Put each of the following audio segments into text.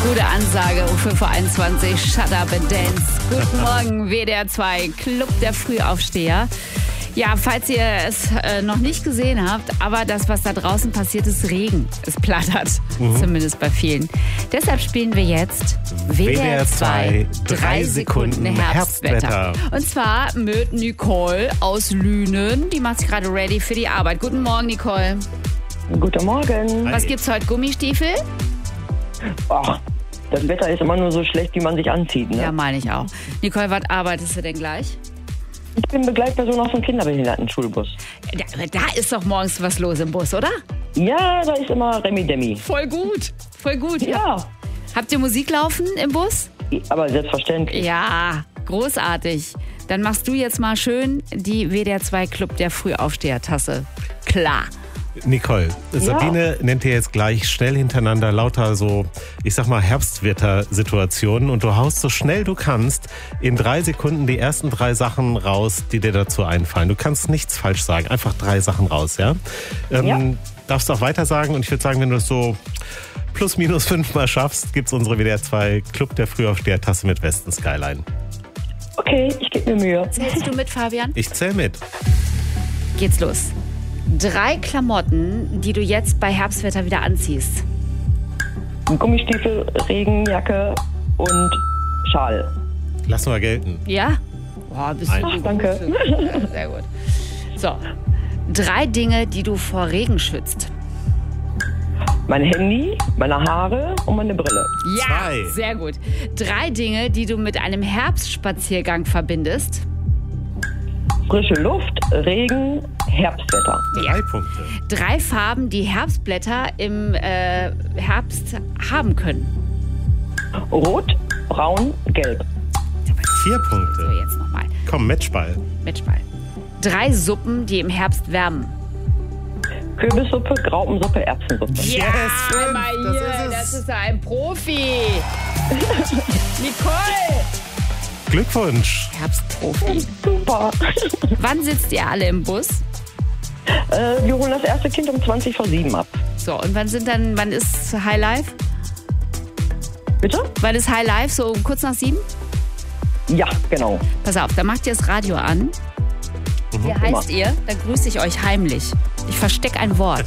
Gute Ansage, um 5.21 Uhr, Shut Up and Dance. Guten Morgen, WDR 2, Club der Frühaufsteher. Ja, falls ihr es noch nicht gesehen habt, aber das, was da draußen passiert, ist Regen. Es plattert, zumindest bei vielen. Deshalb spielen wir jetzt WDR 2, 3 Sekunden Herbstwetter. Und zwar mit Nicole aus Lünen. Die macht sich gerade ready für die Arbeit. Guten Morgen, Nicole. Guten Morgen. Was gibt's heute? Gummistiefel? Ach, das Wetter ist immer nur so schlecht, wie man sich anzieht. Ne? Ja, meine ich auch. Nicole, was arbeitest du denn gleich? Ich bin Begleitperson auf dem Kinderbehinderten-Schulbus. Da ist doch morgens was los im Bus, oder? Ja, da ist immer Remi-Demi. Voll gut, voll gut. Ja. Habt ihr Musik laufen im Bus? Aber selbstverständlich. Ja, großartig. Dann machst du jetzt mal schön die WDR 2 Club der Frühaufsteher-Tasse. Klar. Nicole, Sabine nennt dir jetzt gleich schnell hintereinander lauter so, ich sag mal, Herbstwetter-Situationen und du haust so schnell du kannst in 3 Sekunden die ersten 3 Sachen raus, die dir dazu einfallen. Du kannst nichts falsch sagen, einfach 3 Sachen raus, ja? Darfst auch weiter sagen und ich würde sagen, wenn du es so plus minus 5 Mal schaffst, gibt's unsere WDR 2 Club der Frühaufsteher-Tasse mit Westen Skyline. Okay, ich gebe mir Mühe. Zählst du mit, Fabian? Ich zähl mit. Geht's los. 3 Klamotten, die du jetzt bei Herbstwetter wieder anziehst. Gummistiefel, Regenjacke und Schal. Lass mal gelten. Ja? Boah, bist du gut. Danke. Ja, sehr gut. So, 3 Dinge, die du vor Regen schützt. Mein Handy, meine Haare und meine Brille. Ja, 2. sehr gut. 3 Dinge, die du mit einem Herbstspaziergang verbindest. Frische Luft, Regen, Herbstwetter. 3 Punkte. 3 Farben, die Herbstblätter im Herbst haben können. Rot, braun, gelb. 4 So, Punkte. jetzt nochmal. Komm, Matchball. Matchball. 3 Suppen, die im Herbst wärmen. Kürbissuppe, Graupensuppe, Erbsensuppe. Yes, 5. mal hier, das ist ein Profi. Nicole. Glückwunsch. Herbstprofi. Super. Wann sitzt ihr alle im Bus? Wir holen das erste Kind um 7:20 ab. So, und wann ist High Life? Bitte? Wann ist High Life? So kurz nach 7? Ja, genau. Pass auf, dann macht ihr das Radio an. Wie heißt ihr? Dann grüße ich euch heimlich. Ich verstecke ein Wort.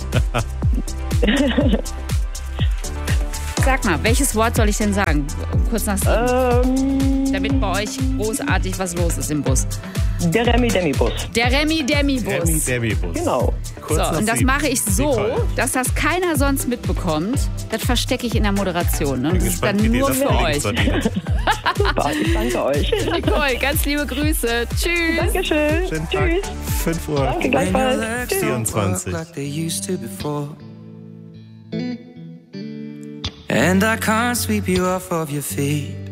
Sag mal, welches Wort soll ich denn sagen? Kurz nach 7. Damit bei euch großartig was los ist im Bus. Der Remi-Demi-Bus. Der Remi-Demi-Bus. Remi-Demi-Bus. Genau. Kurz nach So, und das 7. mache ich so, Nicole. dass das keiner sonst mitbekommt. Das verstecke ich in der Moderation. Und Bin das ist dann gespannt, wie dir nur das für gelingt, euch. Sabine. Super, ich danke euch. Nicole, ganz liebe Grüße. Tschüss. Dankeschön. Schönen Tag. Tschüss. 5 Uhr. Danke gleichfalls. Tschüss. 24. Like they used to before. And I can't sweep you off of your feet.